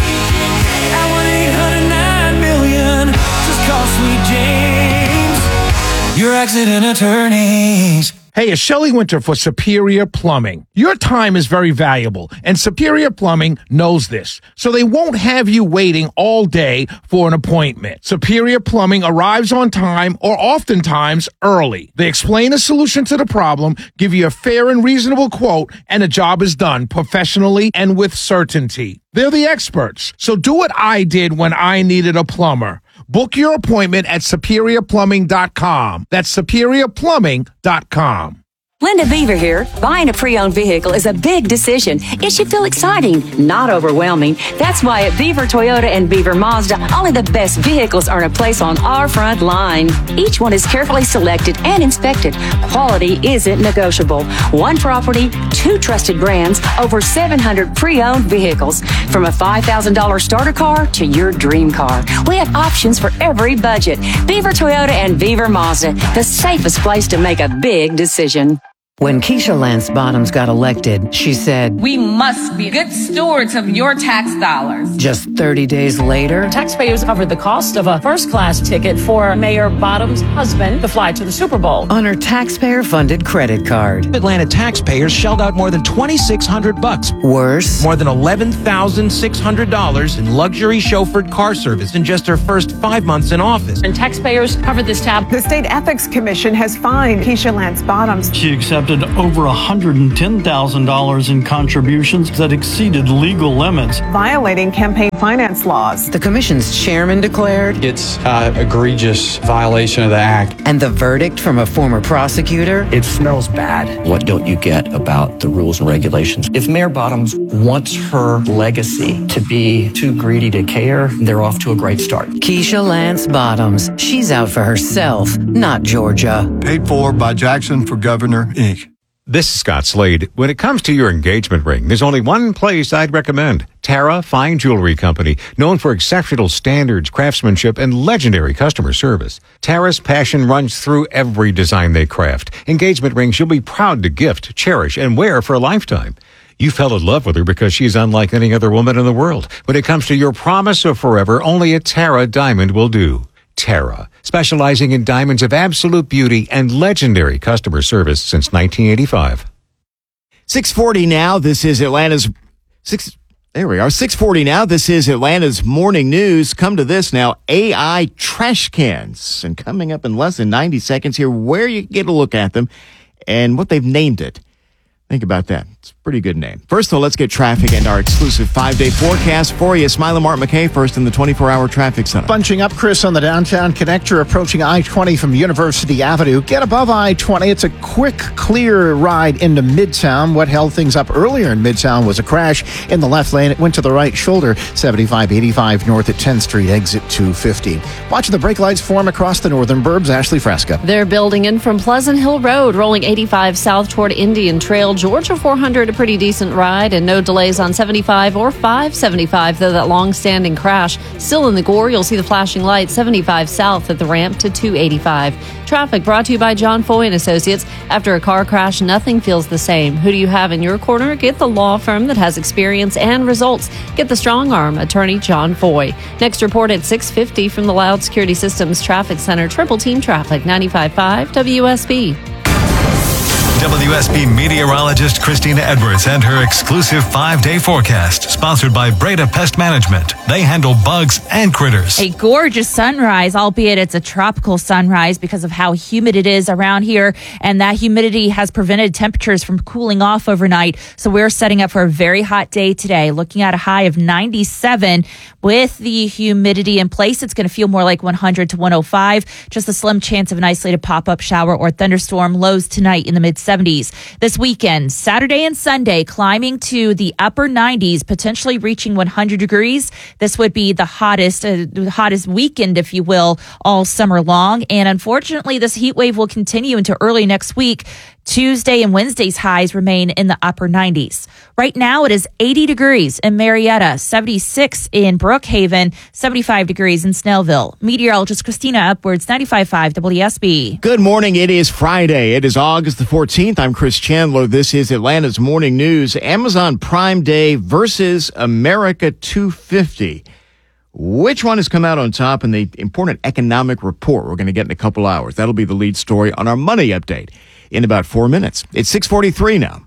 at 1-800-9-MILLION. Just call Sweet James, your accident attorneys. Hey, it's Shelley Winter for Superior Plumbing. Your time is very valuable, and Superior Plumbing knows this, so they won't have you waiting all day for an appointment. Superior Plumbing arrives on time or oftentimes early. They explain a solution to the problem, give you a fair and reasonable quote, and the job is done professionally and with certainty. They're the experts, so do what I did when I needed a plumber. Book your appointment at SuperiorPlumbing.com. That's SuperiorPlumbing.com. Linda Beaver here. Buying a pre-owned vehicle is a big decision. It should feel exciting, not overwhelming. That's why at Beaver Toyota and Beaver Mazda, only the best vehicles earn a place on our front line. Each one is carefully selected and inspected. Quality isn't negotiable. One property, 2 trusted brands, over 700 pre-owned vehicles. From a $5,000 starter car to your dream car. We have options for every budget. Beaver Toyota and Beaver Mazda, the safest place to make a big decision. When Keisha Lance Bottoms got elected, she said, "We must be good stewards of your tax dollars." Just 30 days later, taxpayers covered the cost of a first-class ticket for Mayor Bottoms' husband to fly to the Super Bowl on her taxpayer-funded credit card. Atlanta taxpayers shelled out more than $2,600. Worse, more than $11,600 in luxury chauffeured car service in just her first 5 months in office. And taxpayers covered this tab. The State Ethics Commission has fined Keisha Lance Bottoms. She accepted over $110,000 in contributions that exceeded legal limits, violating campaign finance laws. The commission's chairman declared it's an egregious violation of the act. And the verdict from a former prosecutor? It smells bad. What don't you get about the rules and regulations? If Mayor Bottoms wants her legacy to be too greedy to care, they're off to a great start. Keisha Lance Bottoms. She's out for herself, not Georgia. Paid for by Jackson for Governor, Inc. This is Scott Slade. When it comes to your engagement ring, there's only one place I'd recommend. Tara Fine Jewelry Company, known for exceptional standards, craftsmanship, and legendary customer service. Tara's passion runs through every design they craft. Engagement rings you'll be proud to gift, cherish, and wear for a lifetime. You fell in love with her because she's unlike any other woman in the world. When it comes to your promise of forever, only a Tara diamond will do. Tara, specializing in diamonds of absolute beauty and legendary customer service since 1985. 6:40 now. This is Atlanta's 6:40 now. This is Atlanta's morning news. Come to this now. AI trash cans. And coming up in less than 90 seconds here, where you can get a look at them and what they've named it. Think about that. It's a pretty good name. First, though, let's get traffic and our exclusive 5-day forecast for you. Smiley Martin McKay first in the 24-hour traffic center. Bunching up, Chris, on the downtown connector approaching I-20 from University Avenue. Get above I-20. It's a quick, clear ride into Midtown. What held things up earlier in Midtown was a crash in the left lane. It went to the right shoulder, 7585 north at 10th Street, exit 250. Watching the brake lights form across the northern burbs. Ashley Fresca. They're building in from Pleasant Hill Road, rolling 85 south toward Indian Trail. Georgia 400, a pretty decent ride, and no delays on 75 or 575, though that long-standing crash still in the gore. You'll see the flashing lights 75 south at the ramp to 285. Traffic brought to you by John Foy and Associates. After a car crash, nothing feels the same. Who do you have in your corner? Get the law firm that has experience and results. Get the strong arm attorney John Foy. Next report at 6:50 from the Loud Security Systems Traffic Center. Triple Team Traffic, 95.5 WSB. WSB meteorologist Christina Edwards and her exclusive 5-day forecast, sponsored by Breda Pest Management. They handle bugs and critters. A gorgeous sunrise, albeit it's a tropical sunrise because of how humid it is around here, and that humidity has prevented temperatures from cooling off overnight. So we're setting up for a very hot day today, looking at a high of 97. With the humidity in place, it's going to feel more like 100 to 105. Just a slim chance of an isolated pop-up shower or thunderstorm. Lows tonight in the mid-70s. This weekend, Saturday and Sunday, climbing to the upper 90s, potentially reaching 100 degrees. This would be the hottest weekend, if you will, all summer long. And unfortunately, this heat wave will continue into early next week. Tuesday and Wednesday's highs remain in the upper 90s. Right now, it is 80 degrees in Marietta, 76 in Brookhaven, 75 degrees in Snellville. Meteorologist Christina Edwards, 95.5 WSB. Good morning. It is Friday. It is August the 14th. I'm Chris Chandler. This is Atlanta's Morning News. Amazon Prime Day versus America 250. Which one has come out on top in the important economic report we're going to get in a couple hours? That'll be the lead story on our money update. in about 4 minutes. It's 6:43 now.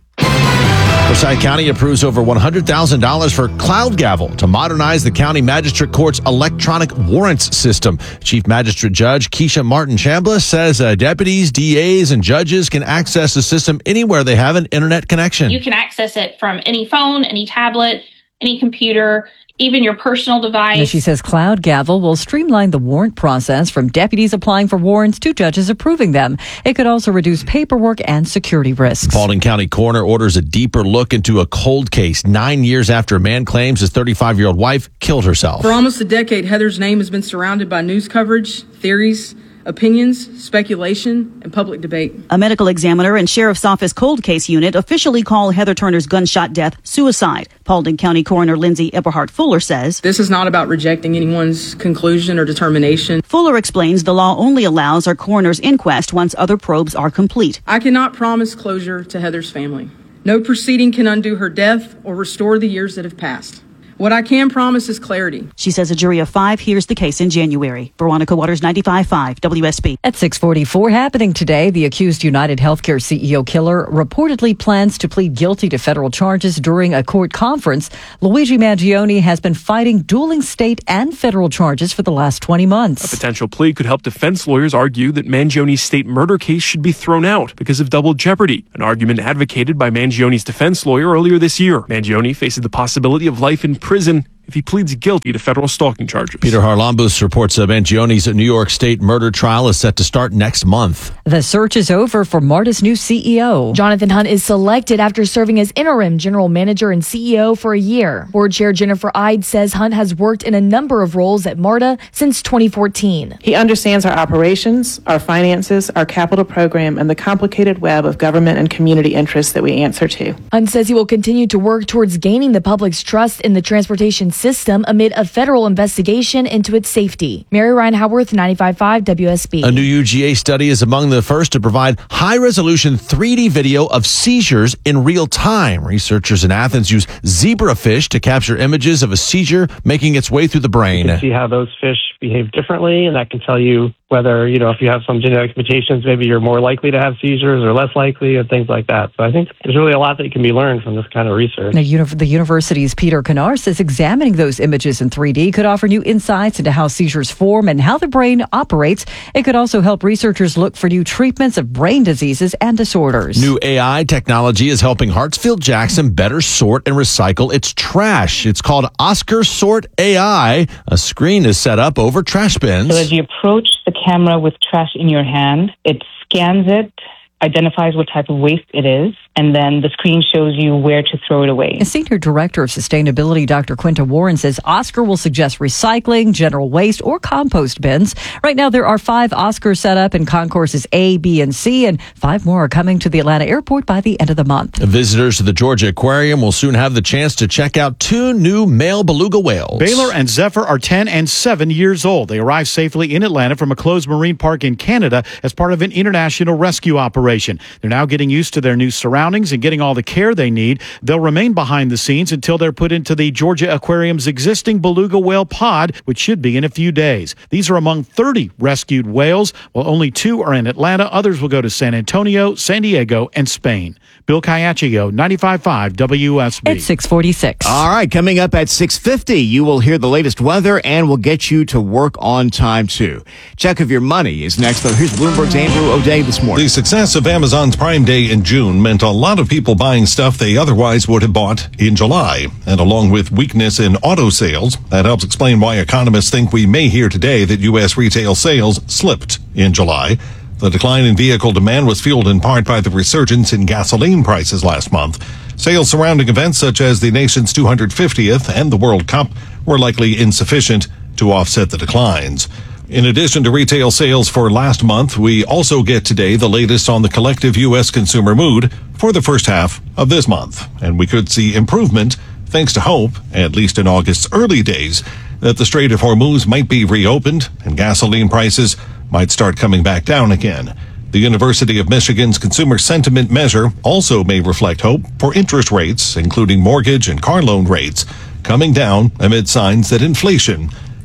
Forsyth County approves over $100,000 for Cloud Gavel to modernize the county magistrate court's electronic warrants system. Chief Magistrate Judge Keisha Martin Chambliss says deputies, DAs, and judges can access the system anywhere they have an internet connection. You can access it from any phone, any tablet, any computer, even your personal device. Now, she says Cloud Gavel will streamline the warrant process from deputies applying for warrants to judges approving them. It could also reduce paperwork and security risks. Paulding County coroner orders a deeper look into a cold case 9 years after a man claims his 35-year-old wife killed herself. For almost a decade, Heather's name has been surrounded by news coverage, theories, opinions, speculation, and public debate. A medical examiner and sheriff's office cold case unit officially call Heather Turner's gunshot death suicide. Paulding County coroner Lindsay Eberhardt Fuller says, "This is not about rejecting anyone's conclusion or determination." Fuller explains the law only allows a coroner's inquest once other probes are complete. "I cannot promise closure to Heather's family. No proceeding can undo her death or restore the years that have passed. What I can promise is clarity." She says a jury of 5 hears the case in January. Veronica Waters, 95.5 WSB. At 6:44 happening today, the accused United Healthcare CEO killer reportedly plans to plead guilty to federal charges during a court conference. Luigi Mangione has been fighting dueling state and federal charges for the last 20 months. A potential plea could help defense lawyers argue that Mangione's state murder case should be thrown out because of double jeopardy, an argument advocated by Mangione's defense lawyer earlier this year. Mangione faces the possibility of life in prison if he pleads guilty to federal stalking charges. Peter Harlambous reports Mangione's New York State murder trial is set to start next month. The search is over for MARTA's new CEO. Jonathan Hunt is selected after serving as interim general manager and CEO for a year. Board Chair Jennifer Ide says Hunt has worked in a number of roles at MARTA since 2014. He understands our operations, our finances, our capital program, and the complicated web of government and community interests that we answer to. Hunt says he will continue to work towards gaining the public's trust in the transportation system amid a federal investigation into its safety. Mary Ryan Howarth, 95.5 WSB. A new UGA study is among the first to provide high-resolution 3D video of seizures in real time. Researchers in Athens use zebrafish to capture images of a seizure making its way through the brain. You can see how those fish behave differently, and that can tell you whether, if you have some genetic mutations, maybe you're more likely to have seizures or less likely, and things like that. So I think there's really a lot that can be learned from this kind of research. Now, the university's Peter Kanar says examining those images in 3D could offer new insights into how seizures form and how the brain operates. It could also help researchers look for new treatments of brain diseases and disorders. New AI technology is helping Hartsfield-Jackson better sort and recycle its trash. It's called Oscar Sort AI. A screen is set up over trash bins. So as you approach the camera with trash in your hand, it scans it, identifies what type of waste it is, and then the screen shows you where to throw it away. The Senior Director of Sustainability, Dr. Quinta Warren, says Oscar will suggest recycling, general waste, or compost bins. Right now, there are 5 Oscars set up in concourses A, B, and C, and 5 more are coming to the Atlanta airport by the end of the month. Visitors to the Georgia Aquarium will soon have the chance to check out 2 new male beluga whales. Baylor and Zephyr are 10 and 7 years old. They arrived safely in Atlanta from a closed marine park in Canada as part of an international rescue operation. They're now getting used to their new surroundings and getting all the care they need. They'll remain behind the scenes until they're put into the Georgia Aquarium's existing beluga whale pod, which should be in a few days. These are among 30 rescued whales. While only 2 are in Atlanta, others will go to San Antonio, San Diego, and Spain. Bill Caiaccio, 95.5 WSB. It's 6:46. All right, coming up at 6:50, you will hear the latest weather and we'll get you to work on time, too. Check of your money is next, though. Here's Bloomberg's Andrew O'Day this morning. The success of Amazon's Prime Day in June meant a lot of people buying stuff they otherwise would have bought in July. And along with weakness in auto sales, that helps explain why economists think we may hear today that U.S. retail sales slipped in July. The decline in vehicle demand was fueled in part by the resurgence in gasoline prices last month. Sales surrounding events such as the nation's 250th and the World Cup were likely insufficient to offset the declines. In addition to retail sales for last month, we also get today the latest on the collective U.S. consumer mood for the first half of this month. And we could see improvement thanks to hope, at least in August's early days, that the Strait of Hormuz might be reopened and gasoline prices might start coming back down again. The University of Michigan's consumer sentiment measure also may reflect hope for interest rates, including mortgage and car loan rates, coming down amid signs that inflation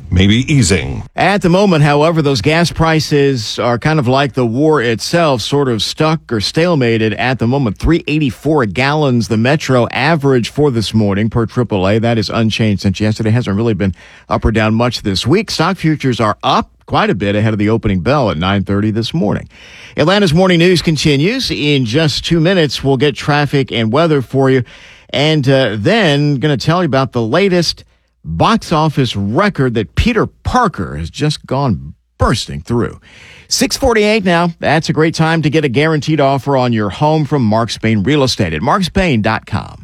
maybe easing. At the moment, however, those gas prices are kind of like the war itself, sort of stuck or stalemated at the moment. $3.84 gallons, the Metro average for this morning per AAA. That is unchanged since yesterday. Hasn't really been up or down much this week. Stock futures are up quite a bit ahead of the opening bell at 9:30 this morning. Atlanta's morning news continues. In just 2 minutes, we'll get traffic and weather for you. And then going to tell you about the latest box office record that Peter Parker has just gone bursting through. 6:48 now. That's a great time to get a guaranteed offer on your home from Mark Spain Real Estate at markspain.com.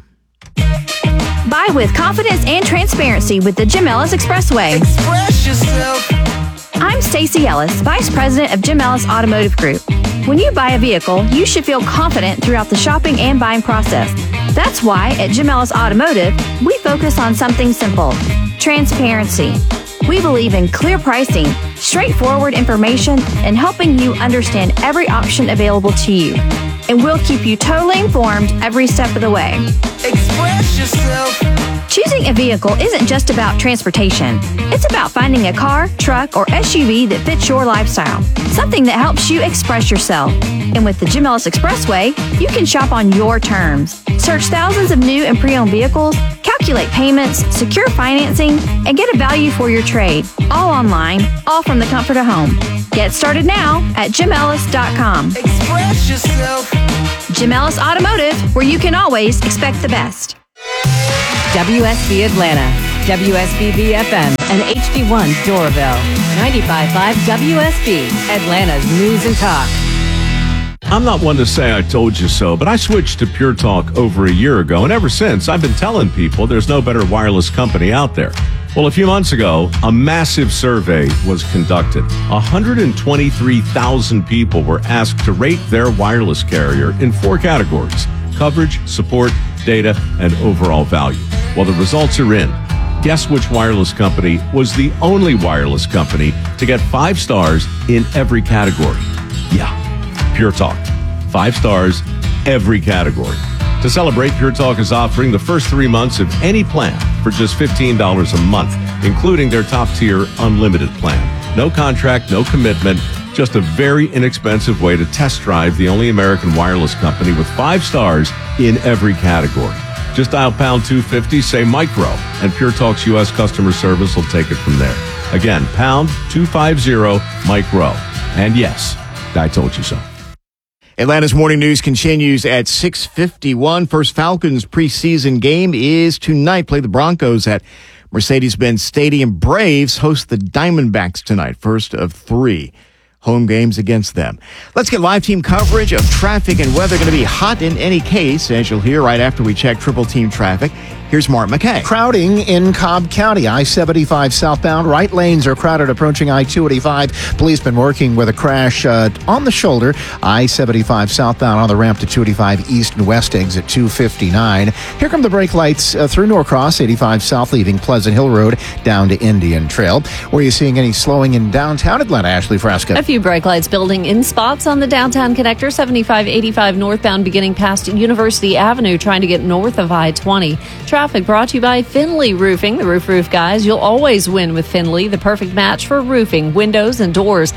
Buy with confidence and transparency with the Jim Ellis Expressway. Express yourself. I'm Stacey Ellis, Vice President of Jim Ellis Automotive Group. When you buy a vehicle, you should feel confident throughout the shopping and buying process. That's why at Jim Ellis Automotive, we focus on something simple: transparency. We believe in clear pricing, straightforward information, and helping you understand every option available to you. And we'll keep you totally informed every step of the way. Express yourself. Choosing a vehicle isn't just about transportation. It's about finding a car, truck, or SUV that fits your lifestyle. Something that helps you express yourself. And with the Jim Ellis Expressway, you can shop on your terms. Search thousands of new and pre-owned vehicles, calculate payments, secure financing, and get a value for your trade. All online, all from the comfort of home. Get started now at JimEllis.com. Express yourself. Jim Ellis Automotive, where you can always expect the best. WSB Atlanta, WSB FM, and HD1 Doraville. 95.5 WSB, Atlanta's News and Talk. I'm not one to say I told you so, but I switched to Pure Talk over a year ago, and ever since, I've been telling people there's no better wireless company out there. Well, a few months ago, a massive survey was conducted. 123,000 people were asked to rate their wireless carrier in 4 categories: coverage, support, data, and overall value. Well, the results are in. Guess which wireless company was the only wireless company to get 5 stars in every category? Yeah, Pure Talk. 5 stars, every category. To celebrate, Pure Talk is offering the first 3 months of any plan for just $15 a month, including their top-tier unlimited plan. No contract, no commitment, just a very inexpensive way to test drive the only American wireless company with 5 stars in every category. Just dial pound 250, say micro, and Pure Talk's U.S. customer service will take it from there. Again, pound 250 micro. And yes, I told you so. Atlanta's morning news continues at 6:51. First Falcons preseason game is tonight. Play the Broncos at Mercedes-Benz Stadium. Braves host the Diamondbacks tonight. First of 3 home games against them. Let's get live team coverage of traffic and weather. Going to be hot in any case, as you'll hear right after we check triple team traffic. Here's Mark McKay. Crowding in Cobb County. I-75 southbound. Right lanes are crowded approaching I-285. Police been working with a crash on the shoulder. I-75 southbound on the ramp to 285 east and west exit 259. Here come the brake lights through Norcross. 85 south leaving Pleasant Hill Road down to Indian Trail. Were you seeing any slowing in downtown Atlanta, Ashley Frasca? A few brake lights building in spots on the downtown connector. 75-85 northbound beginning past University Avenue, trying to get north of I-20. Traffic brought to you by Finley Roofing, the roof guys. You'll always win with Finley, the perfect match for roofing, windows, and doors.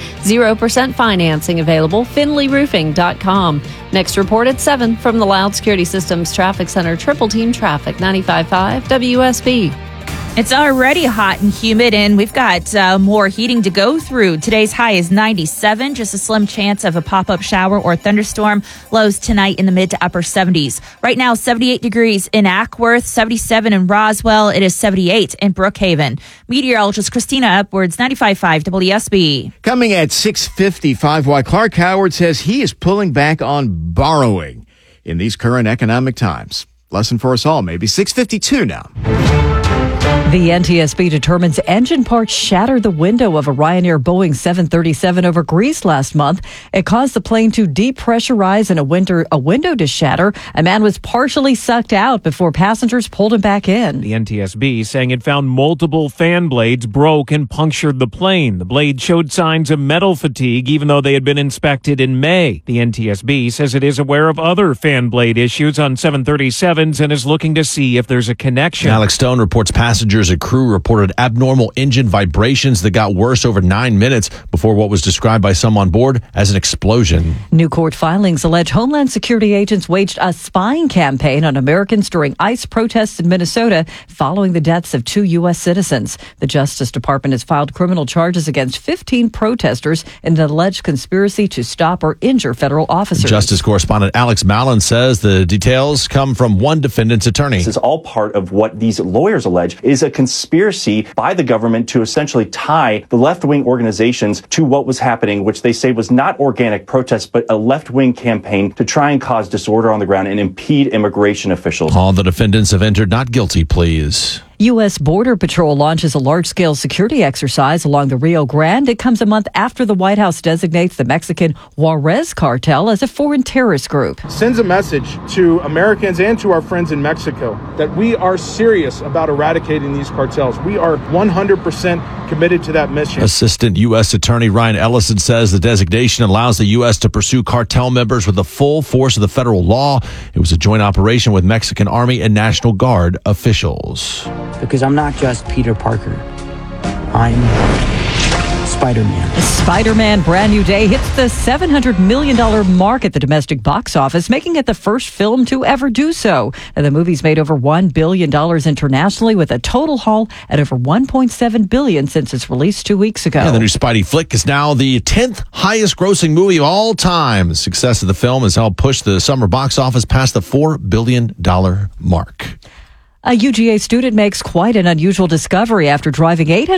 0% financing available. FinleyRoofing.com. Next report at 7 from the Loud Security Systems Traffic Center. Triple Team Traffic, 95.5 WSB. It's already hot and humid, and we've got more heating to go through. Today's high is 97, just a slim chance of a pop-up shower or thunderstorm. Lows tonight in the mid to upper 70s. Right now, 78 degrees in Ackworth, 77 in Roswell. It is 78 in Brookhaven. Meteorologist Christina Upwards, 95.5 WSB. Coming at 6:55, while Clark Howard says he is pulling back on borrowing in these current economic times. Lesson for us all, maybe. 6:52 now. The NTSB determines engine parts shattered the window of a Ryanair Boeing 737 over Greece last month. It caused the plane to depressurize and a window to shatter. A man was partially sucked out before passengers pulled him back in. The NTSB saying it found multiple fan blades broke and punctured the plane. The blade showed signs of metal fatigue even though they had been inspected in May. The NTSB says it is aware of other fan blade issues on 737s and is looking to see if there's a connection. Alex Stone reports passengers passengers and crew reported abnormal engine vibrations that got worse over 9 minutes before what was described by some on board as an explosion. New court filings allege Homeland Security agents waged a spying campaign on Americans during ICE protests in Minnesota following the deaths of 2 U.S. citizens. The Justice Department has filed criminal charges against 15 protesters in an alleged conspiracy to stop or injure federal officers. Justice correspondent Alex Mallon says the details come from one defendant's attorney. This is all part of what these lawyers allege is a conspiracy by the government to essentially tie the left-wing organizations to what was happening, which they say was not organic protests, but a left-wing campaign to try and cause disorder on the ground and impede immigration officials. All the defendants have entered not guilty pleas. U.S. Border Patrol launches a large-scale security exercise along the Rio Grande. It comes a month after the White House designates the Mexican Juarez cartel as a foreign terrorist group. Sends a message to Americans and to our friends in Mexico that we are serious about eradicating these cartels. We are 100% committed to that mission. Assistant U.S. Attorney Ryan Ellison says the designation allows the U.S. to pursue cartel members with the full force of the federal law. It was a joint operation with Mexican Army and National Guard officials. Because I'm not just Peter Parker. I'm Spider-Man. Spider-Man Brand New Day hits the $700 million mark at the domestic box office, making it the first film to ever do so. And the movie's made over $1 billion internationally, with a total haul at over $1.7 billion since its release 2 weeks ago. Yeah, the new Spidey flick is now the 10th highest grossing movie of all time. The success of the film has helped push the summer box office past the $4 billion mark. A UGA student makes quite an unusual discovery after driving 800